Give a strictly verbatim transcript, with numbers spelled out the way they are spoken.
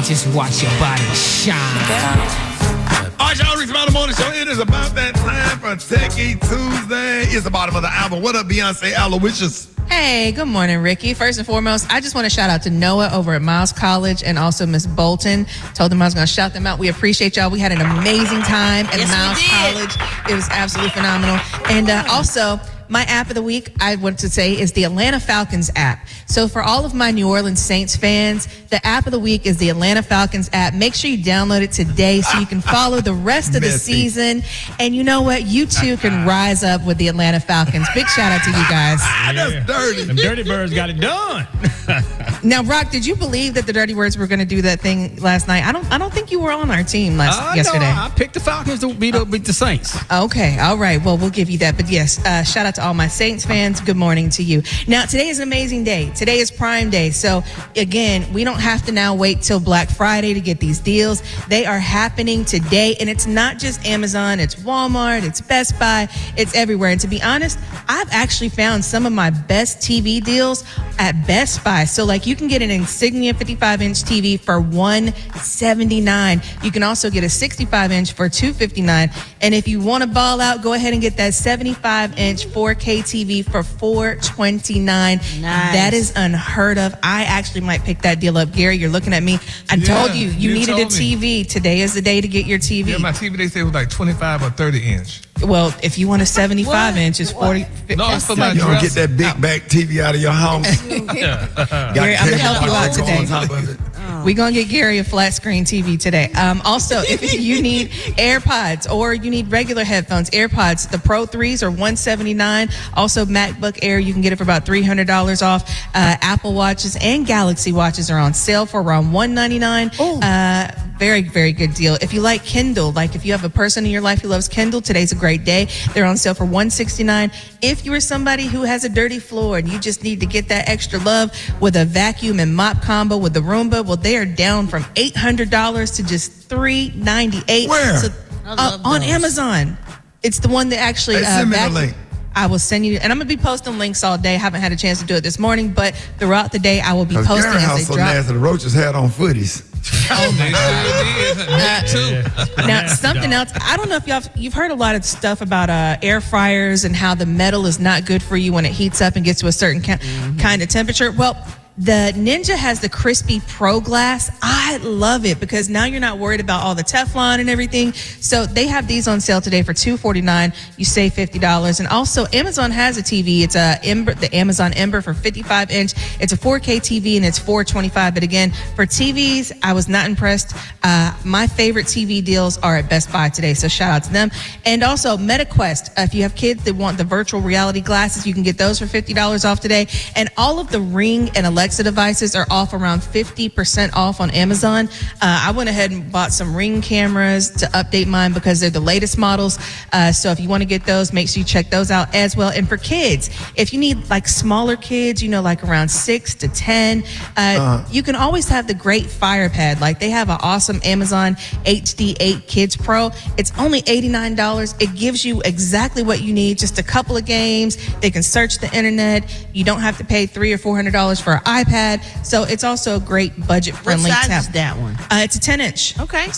just watch your body shine. All right, y'all, Rick's Bottom Morning Show. It is about that time for Techie Tuesday. It's the bottom of the album. What up, Beyonce Aloysius? Hey, good morning, Ricky. First and foremost, I just want to shout out to Noah over at Miles College and also Miss Bolton. Told them I was going to shout them out. We appreciate y'all. We had an amazing time at yes, Miles College. It was absolutely phenomenal. And uh, also, my app of the week, I want to say, is the Atlanta Falcons app. So for all of my New Orleans Saints fans, the app of the week is the Atlanta Falcons app. Make sure you download it today so you can follow the rest of the season. And you know what? You too can rise up with the Atlanta Falcons. Big shout out to you guys. Yeah. That's dirty. Them Dirty Birds got it done. Now, Rock, did you believe that the Dirty Birds were going to do that thing last night? I don't. I don't think you were on our team last uh, yesterday. No, I picked the Falcons to beat up beat the Saints. Okay, all right. Well, we'll give you that. But yes, uh, shout out to all my Saints fans. Good morning to you. Now, today is an amazing day. Today is Prime Day. So again, we don't have to now wait till Black Friday to get these deals. They are happening today, and it's not just Amazon. It's Walmart. It's Best Buy. It's everywhere. And to be honest, I've actually found some of my best T V deals at Best Buy. So like you can get an Insignia fifty-five inch T V for one seventy-nine. You can also get a sixty-five inch for two fifty-nine. And if you want to ball out, go ahead and get that seventy-five inch four K T V for four twenty-nine. Nice. That is unheard of. I actually might pick that deal up. Gary, you're looking at me. I Yeah, told you, you, you needed told a T V. me. Today is the day to get your T V. Yeah, my T V, they said it was like twenty-five or thirty inch. Well, if you want a seventy-five inch, it's forty. No, it's for my that's- dress. You don't get that big back T V out of your house. Gary, I'm gonna help you out today. We're going to get Gary a flat screen T V today. Um, also, if you need AirPods or you need regular headphones, AirPods, the Pro threes are one seventy-nine. Also, MacBook Air, you can get it for about three hundred dollars off. Uh, Apple Watches and Galaxy Watches are on sale for around one ninety-nine. Uh, very, very good deal. If you like Kindle, like if you have a person in your life who loves Kindle, today's a great day. They're on sale for one sixty-nine. If you are somebody who has a dirty floor and you just need to get that extra love with a vacuum and mop combo with the Roomba, well, they are down from eight hundred dollars to just three ninety-eight. Where? So, uh, on Amazon. It's the one that actually Hey, send me the vacuum- link. I will send you, and I'm gonna be posting links all day. I haven't had a chance to do it this morning, but throughout the day I will be Because posting Gary as house they so drop. nasty, the roaches had on footies. Me too. Now, something else. I don't know if y'all you've heard a lot of stuff about uh, air fryers and how the metal is not good for you when it heats up and gets to a certain ca- Mm-hmm. kind of temperature. Well, the Ninja has the Crispy Pro Glass. I love it because now you're not worried about all the Teflon and everything. So they have these on sale today for two forty-nine. You save fifty dollars. And also Amazon has a T V. It's a Ember, the Amazon Ember for fifty-five inch. It's a four K T V and it's four twenty-five. But again, for T Vs, I was not impressed. Uh, my favorite T V deals are at Best Buy today. So shout out to them. And also MetaQuest. Uh, if you have kids that want the virtual reality glasses, you can get those for fifty dollars off today. And all of the Ring and Alexa devices are off around fifty percent off on Amazon. Uh, I went ahead and bought some Ring cameras to update mine because they're the latest models. Uh, so if you want to get those, make sure you check those out as well. And for kids, if you need like smaller kids, you know, like around six to ten, uh, uh, you can always have the great Fire Pad. Like they have an awesome Amazon H D eight Kids Pro. It's only eighty-nine dollars. It gives you exactly what you need, just a couple of games. They can search the internet. You don't have to pay three or four hundred dollars for an iPad. So it's also a great budget-friendly What size tab. is that one? Uh, it's a ten inch. Okay.